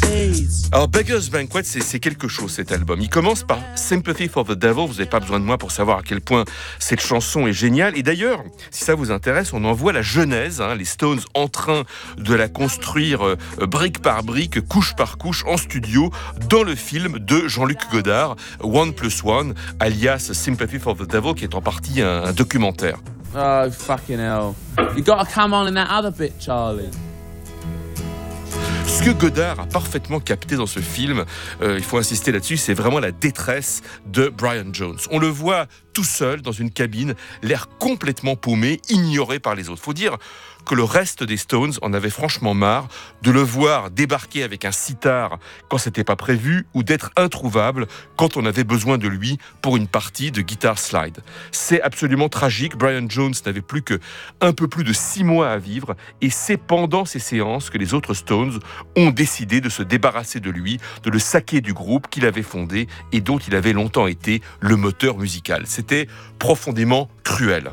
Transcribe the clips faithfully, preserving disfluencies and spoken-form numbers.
Alors Beggar's Banquet, c'est, c'est quelque chose cet album. Il commence par Sympathy for the Devil. Vous n'avez pas besoin de moi pour savoir à quel point cette chanson est géniale. Et d'ailleurs, si ça vous intéresse, on en voit la genèse, hein, les Stones en train de la construire euh, brique par brique, couche par couche, en studio, dans le film de Jean-Luc Godard, One Plus One, alias Sympathy for the Devil, qui est en partie un, un documentaire. Oh, fucking hell. You gotta come on in that other bit, Charlie. Ce que Godard a parfaitement capté dans ce film, euh, il faut insister là-dessus, c'est vraiment la détresse de Brian Jones. On le voit tout seul dans une cabine, l'air complètement paumé, ignoré par les autres. Faut dire que le reste des Stones en avait franchement marre de le voir débarquer avec un sitar quand c'était pas prévu ou d'être introuvable quand on avait besoin de lui pour une partie de guitar slide. C'est absolument tragique. Brian Jones n'avait plus que un peu plus de six mois à vivre et c'est pendant ces séances que les autres Stones ont décidé de se débarrasser de lui, de le saquer du groupe qu'il avait fondé et dont il avait longtemps été le moteur musical. C'était profondément cruel.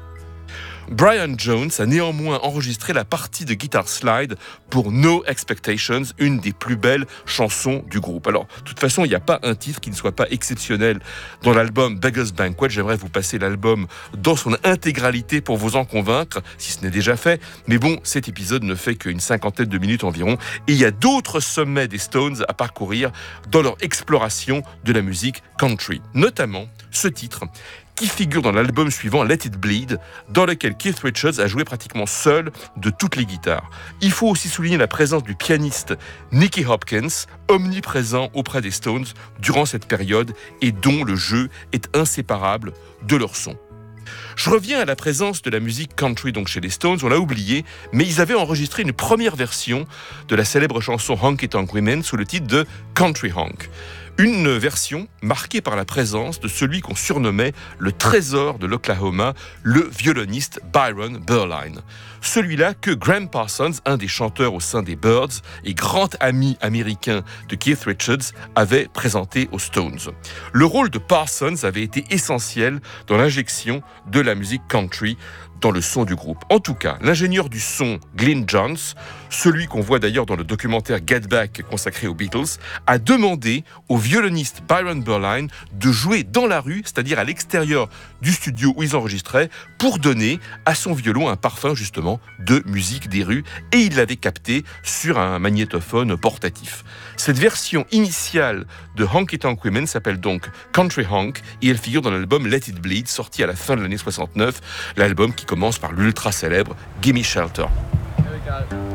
Brian Jones a néanmoins enregistré la partie de guitar slide pour No Expectations, une des plus belles chansons du groupe. Alors, de toute façon, il n'y a pas un titre qui ne soit pas exceptionnel dans l'album Beggar's Banquet. J'aimerais vous passer l'album dans son intégralité pour vous en convaincre, si ce n'est déjà fait. Mais bon, cet épisode ne fait qu'une cinquantaine de minutes environ. Et il y a d'autres sommets des Stones à parcourir dans leur exploration de la musique country. Notamment ce titre, qui figure dans l'album suivant Let It Bleed, dans lequel Keith Richards a joué pratiquement seul de toutes les guitares. Il faut aussi souligner la présence du pianiste Nicky Hopkins, omniprésent auprès des Stones durant cette période et dont le jeu est inséparable de leur son. Je reviens à la présence de la musique country donc chez les Stones, on l'a oublié, mais ils avaient enregistré une première version de la célèbre chanson Honky Tonk Women sous le titre de Country Honk. Une version marquée par la présence de celui qu'on surnommait le trésor de l'Oklahoma, le violoniste Byron Berline. Celui-là que Graham Parsons, un des chanteurs au sein des Byrds et grand ami américain de Keith Richards, avait présenté aux Stones. Le rôle de Parsons avait été essentiel dans l'injection de la musique country dans le son du groupe. En tout cas, l'ingénieur du son Glyn Johns, celui qu'on voit d'ailleurs dans le documentaire Get Back consacré aux Beatles, a demandé au violoniste Byron Berline de jouer dans la rue, c'est-à-dire à l'extérieur du studio où ils enregistraient, pour donner à son violon un parfum justement de musique des rues, et il l'avait capté sur un magnétophone portatif. Cette version initiale de Honky Tonk Women s'appelle donc Country Honk et elle figure dans l'album Let It Bleed, sorti à la fin de l'année soixante-neuf, l'album qui commence par l'ultra célèbre Gimme Shelter. Here we go.